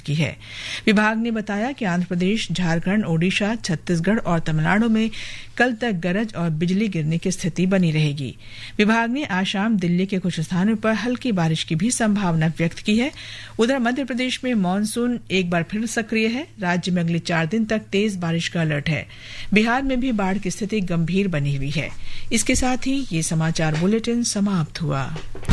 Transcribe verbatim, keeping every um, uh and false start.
की है। विभाग ने बताया कि आंध्र प्रदेश, झारखंड, ओडिशा, छत्तीसगढ़ और तमिलनाडु में कल तक गरज और बिजली गिरने की स्थिति बनी रहेगी। विभाग ने आज शाम दिल्ली के कुछ स्थानों पर हल्की बारिश की भी संभावना व्यक्त की है। उधर मध्य प्रदेश में मानसून एक बार फिर सक्रिय है। राज्य में अगले चार दिन तक तेज बारिश का अलर्ट है। बिहार में भी बाढ़ की स्थिति गंभीर बनी हुई है। इसके साथ ही ये समाचार बुलेटिन समाप्त हुआ।